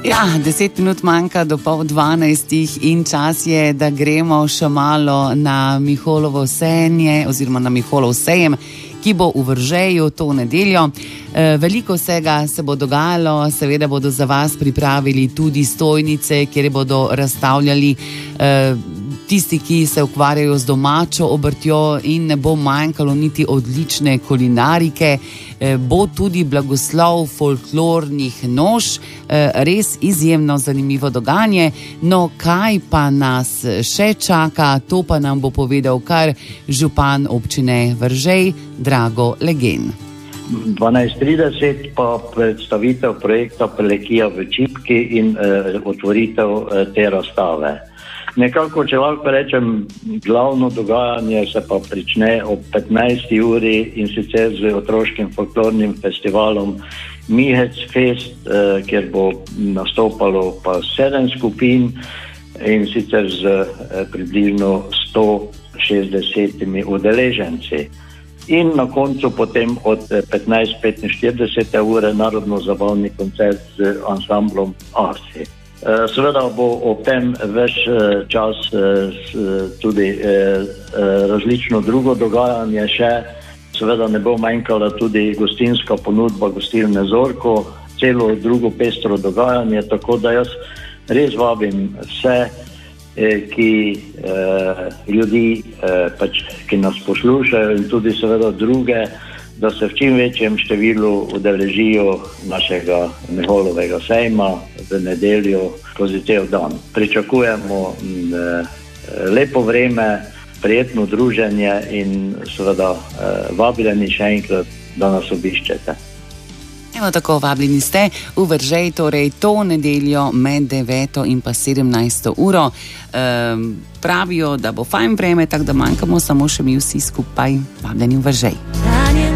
Ja, 10 minut manjka do 11:30 in čas je, da gremo še malo na Miholovo sejanje oziroma na Miholov sejem, ki bo v Veržeju to nedeljo. Veliko vsega se bo dogajalo, seveda bodo za vas pripravili tudi stojnice, kjer bodo razstavljali tisti, ki se ukvarjajo z domačo obrtjo, in ne bo manjkalo niti odlične kulinarike. Bo tudi blagoslov folklornih noš, res izjemno zanimivo dogajanje. No, kaj pa nas še čaka, to pa nam bo povedal kar župan občine Veržej, Drago Legen. 12:30 pa predstavitev projekta Prlekija v Čipki in otvoritev te razstave. Nekako, če lahko rečem, glavno dogajanje se pa prične ob 15. uri in sicer z otroškim folklornim festivalom Mihec Fest, kjer bo nastopalo pa 7 skupin in sicer z približno 160 udeleženci. In na koncu potem od 15:45 ure narodno-zabavni koncert z ansamblom Arsi. Seveda bo ob tem več čas tudi različno drugo dogajanje še. Seveda ne bo manjkala tudi gostinska ponudba gostilne Zorko, celo drugo pestro dogajanje, tako da jaz res vabim vse, ljudi, ki nas poslušajo in tudi seveda druge, da se v čim večjem številu udeležijo našega Miholovega sejma v nedeljo skozi cel dan. Pričakujemo lepo vreme, prijetno druženje in seveda vabljeni še enkrat, da nas obiščete. Evo tako, vabljeni ste v Veržej, torej to nedeljo med 9. in pa 17. uro. Pravijo, da bo fajn vreme, tako da manjkamo samo še mi vsi skupaj. Vabljeni v Veržej.